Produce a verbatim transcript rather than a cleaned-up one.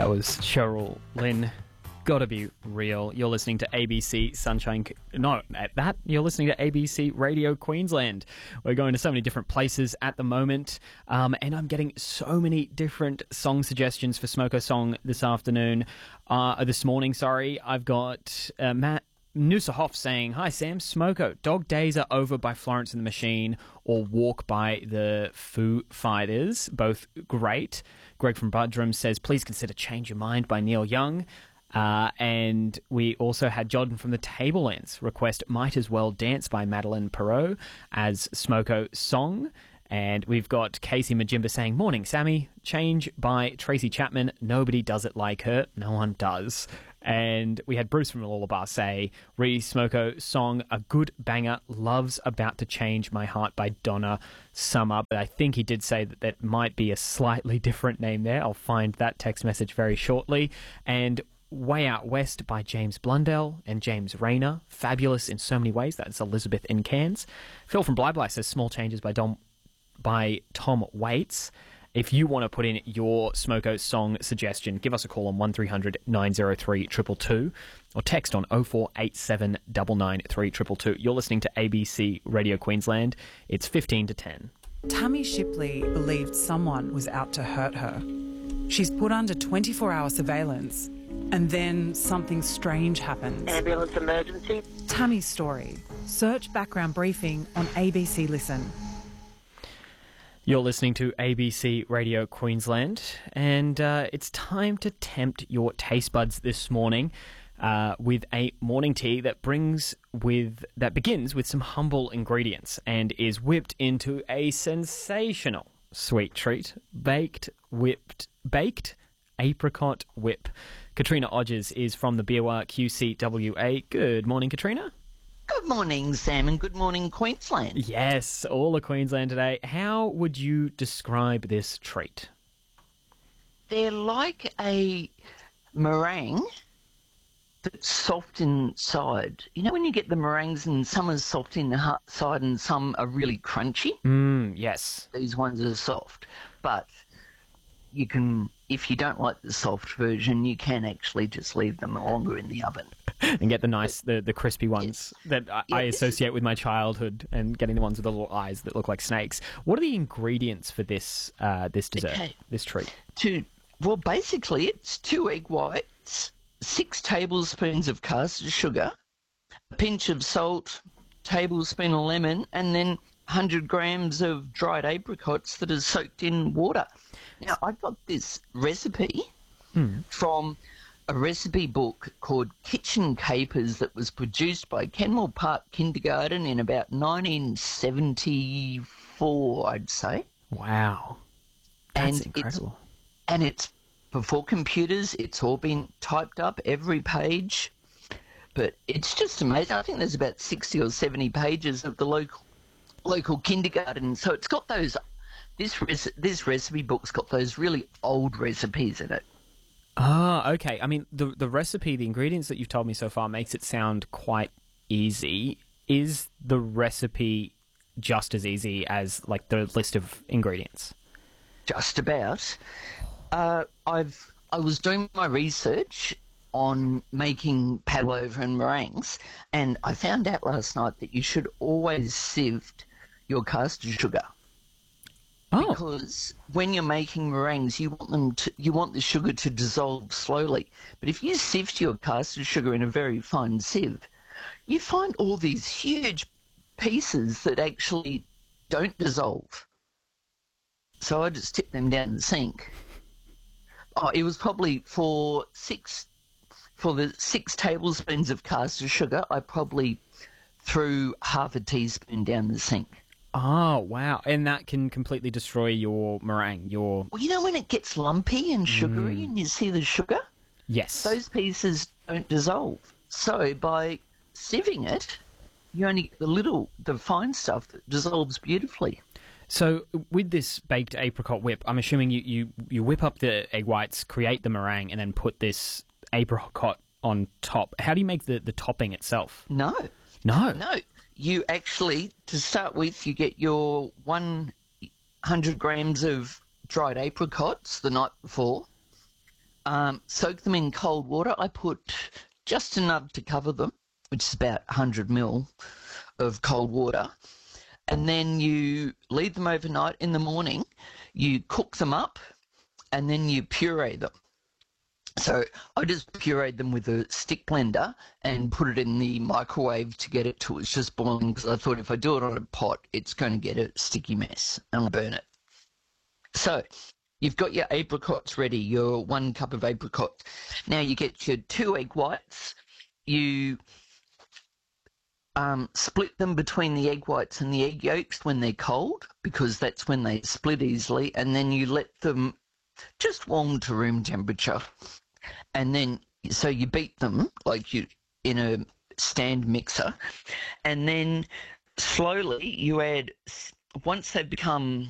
That was Cheryl Lynn. Gotta be real. You're listening to A B C Sunshine... No, at that, you're listening to A B C Radio Queensland. We're going to so many different places at the moment, um, and I'm getting so many different song suggestions for Smoko Song this afternoon. Uh, this morning, sorry. I've got uh, Matt Noosa Hoff saying, "Hi Sam, Smoko, Dog Days Are Over by Florence and the Machine or Walk by the Foo Fighters. Both great." Greg from Budrum says, "Please consider Change Your Mind by Neil Young." Uh, and we also had Jordan from the Tablelands request Might As Well Dance by Madeline Perot as Smoko Song. And we've got Casey Majimba saying, "Morning, Sammy. Change by Tracy Chapman. Nobody does it like her. No one does." And we had Bruce from Lullabar say, "Re Smoko Song, a good banger. Love's About to Change My Heart by Donna Summer." But I think he did say that that might be a slightly different name there. I'll find that text message very shortly. And Way Out West by James Blundell and James Rayner. Fabulous in so many ways. That's Elizabeth in Cairns. Phil from Bly Bly says Small Changes by Dom, by Tom Waits. If you want to put in your Smoko Song suggestion, give us a call on one three hundred nine oh three two two two or text on oh four eight seven nine nine three two two two. You're listening to A B C Radio Queensland. It's fifteen to ten. Tammy Shipley believed someone was out to hurt her. She's put under twenty-four hour surveillance. And then something strange happens. Ambulance emergency. Tammy's story. Search background briefing on A B C Listen. You're listening to A B C Radio Queensland, and uh, it's time to tempt your taste buds this morning uh, with a morning tea that brings with that begins with some humble ingredients and is whipped into a sensational sweet treat: baked whipped baked apricot whip. Katrina Odgers is from the Biawak Q C W A. Good morning, Katrina. Good morning, Sam, and good morning, Queensland. Yes, all of Queensland today. How would you describe this treat? They're like a meringue that's soft inside. You know when you get the meringues and some are soft inside and some are really crunchy? Mm, yes. These ones are soft. But you can, if you don't like the soft version, you can actually just leave them longer in the oven. And get the nice, the, the crispy ones yes. that I, yeah, I associate with my childhood, and getting the ones with the little eyes that look like snakes. What are the ingredients for this uh, this dessert, okay. this treat? Two, well, basically, it's two egg whites, six tablespoons of caster sugar, a pinch of salt, tablespoon of lemon, and then one hundred grams of dried apricots that are soaked in water. Now, I got this recipe hmm. from a recipe book called Kitchen Capers that was produced by Kenmore Park Kindergarten in about nineteen seventy-four, I'd say. Wow. That's and incredible. It's, and it's before computers. It's all been typed up, every page. But it's just amazing. I think there's about sixty or seventy pages of the local local kindergarten. So it's got those... This rec- this recipe book's got those really old recipes in it. Ah, okay. I mean, the the recipe, the ingredients that you've told me so far makes it sound quite easy. Is the recipe just as easy as, like, the list of ingredients? Just about. Uh, I've I was doing my research on making pavlova and meringues, and I found out last night that you should always sift your caster sugar. Oh. Because when you're making meringues, you want them to, you want the sugar to dissolve slowly. But if you sift your caster sugar in a very fine sieve, you find all these huge pieces that actually don't dissolve. So I just tip them down the sink. Oh, it was probably for six for the six tablespoons of caster sugar, I probably threw half a teaspoon down the sink. Oh, wow. And that can completely destroy your meringue, your... Well, you know when it gets lumpy and sugary mm. and you see the sugar? Yes. Those pieces don't dissolve. So by sieving it, you only get the little, the fine stuff that dissolves beautifully. So with this baked apricot whip, I'm assuming you, you, you whip up the egg whites, create the meringue, and then put this apricot on top. How do you make the, the topping itself? No. No? No. You actually, to start with, you get your one hundred grams of dried apricots the night before, Um, soak them in cold water. I put just enough to cover them, which is about one hundred mil of cold water. And then you leave them overnight. In the morning, you cook them up, and then you puree them. So I just pureed them with a stick blender and put it in the microwave to get it till it's just boiling, because I thought if I do it on a pot, it's going to get a sticky mess and I'll burn it. So you've got your apricots ready, your one cup of apricots. Now you get your two egg whites. You um, split them between the egg whites and the egg yolks when they're cold, because that's when they split easily, and then you let them just warm to room temperature. And then, so you beat them like you in a stand mixer, and then slowly you add, once they become